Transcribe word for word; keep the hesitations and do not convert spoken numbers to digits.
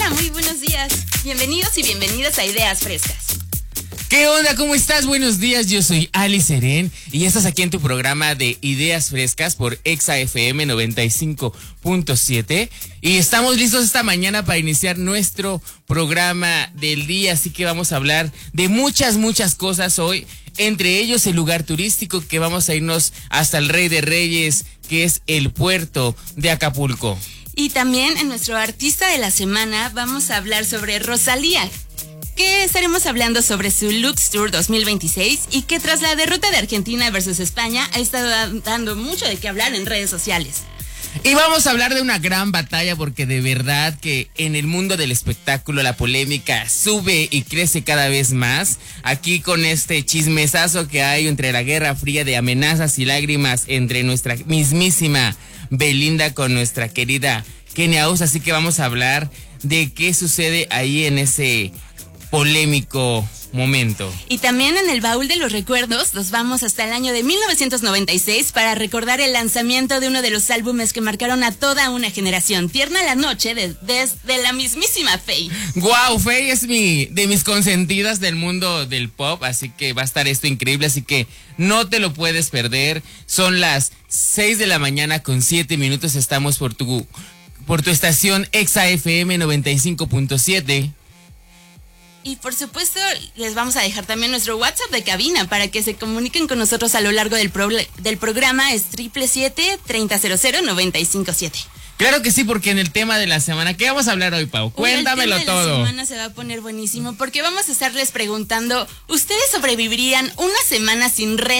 Hola, muy buenos días. Bienvenidos y bienvenidas a Ideas Frescas. ¿Qué onda? ¿Cómo estás? Buenos días, yo soy Ali Serén y estás aquí en tu programa de Ideas Frescas por Exa F M noventa y cinco punto siete y estamos listos esta mañana para iniciar nuestro programa del día, así que vamos a hablar de muchas, muchas cosas hoy, entre ellos el lugar turístico que vamos a irnos hasta el Rey de Reyes, que es el puerto de Acapulco. Y también en nuestro artista de la semana vamos a hablar sobre Rosalía, que estaremos hablando sobre su Lux Tour dos mil veintiséis y que tras la derrota de Argentina versus España ha estado dando mucho de qué hablar en redes sociales. Y vamos a hablar de una gran batalla porque de verdad que en el mundo del espectáculo la polémica sube y crece cada vez más. Aquí con este chismesazo que hay entre la Guerra Fría de amenazas y lágrimas entre nuestra mismísima Belinda con nuestra querida Kenia Oz. Así que vamos a hablar de qué sucede ahí en ese polémico momento. Y también en el baúl de los recuerdos nos vamos hasta el año de mil novecientos noventa y seis para recordar el lanzamiento de uno de los álbumes que marcaron a toda una generación, Tierna la Noche, de, de, de la mismísima Faye. Wow, Faye es mi, de mis consentidas del mundo del pop, así que va a estar esto increíble, así que no te lo puedes perder. Son las seis de la mañana con siete minutos, estamos por tu, por tu estación Exa F M noventa y cinco punto siete. Y por supuesto, les vamos a dejar también nuestro WhatsApp de cabina para que se comuniquen con nosotros a lo largo del, pro del programa. Es triple siete, treinta cero cero, noventa y cinco siete. Claro que sí, porque en el tema de la semana, ¿qué vamos a hablar hoy, Pau? Cuéntamelo todo. El tema todo. de la semana se va a poner buenísimo porque vamos a estarles preguntando, ¿ustedes sobrevivirían una semana sin red